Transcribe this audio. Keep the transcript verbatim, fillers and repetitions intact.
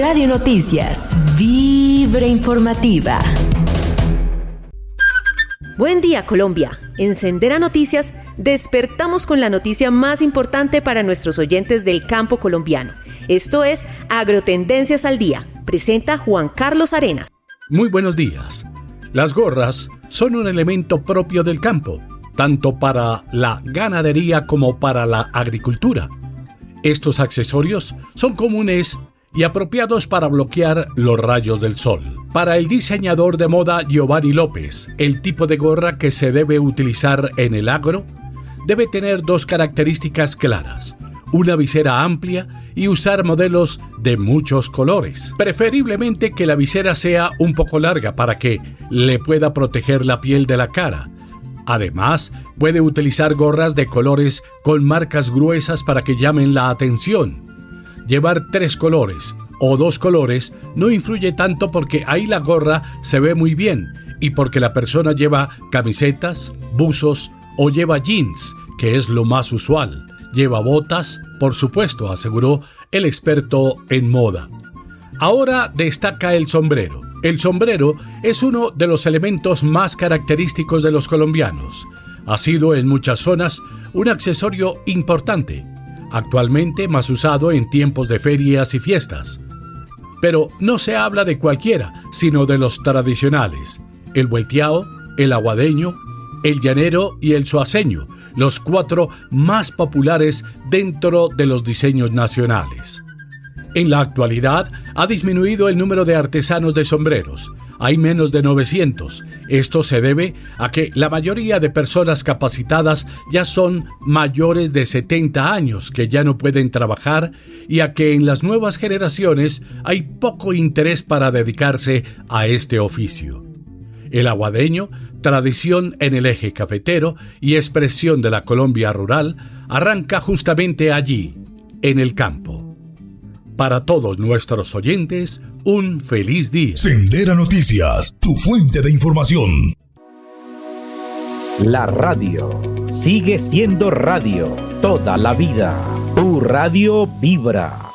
Radio Noticias, Vibra Informativa. Buen día, Colombia. En Sendera Noticias despertamos con la noticia más importante para nuestros oyentes del campo colombiano. Esto es Agrotendencias al Día. Presenta Juan Carlos Arenas. Muy buenos días. Las gorras son un elemento propio del campo, tanto para la ganadería como para la agricultura. Estos accesorios son comunes y apropiados para bloquear los rayos del sol. Para el diseñador de moda Giovanni López, el tipo de gorra que se debe utilizar en el agro debe tener dos características claras: una visera amplia y usar modelos de muchos colores. Preferiblemente que la visera sea un poco larga para que le pueda proteger la piel de la cara. Además, puede utilizar gorras de colores con marcas gruesas para que llamen la atención. Llevar tres colores o dos colores no influye tanto porque ahí la gorra se ve muy bien y porque la persona lleva camisetas, buzos o lleva jeans, que es lo más usual. Lleva botas, por supuesto, aseguró el experto en moda. Ahora destaca el sombrero. El sombrero es uno de los elementos más característicos de los colombianos. Ha sido en muchas zonas un accesorio importante, actualmente más usado en tiempos de ferias y fiestas. Pero no se habla de cualquiera, sino de los tradicionales: el vuelteado, el aguadeño, el llanero y el suaceño, los cuatro más populares dentro de los diseños nacionales. En la actualidad ha disminuido el número de artesanos de sombreros. Hay menos de novecientos. Esto se debe a que la mayoría de personas capacitadas ya son mayores de setenta años, que ya no pueden trabajar, y a que en las nuevas generaciones hay poco interés para dedicarse a este oficio. El aguadeño, tradición en el eje cafetero y expresión de la Colombia rural, arranca justamente allí, en el campo. Para todos nuestros oyentes, un feliz día. Sendera Noticias, tu fuente de información. La radio sigue siendo radio toda la vida. Tu radio vibra.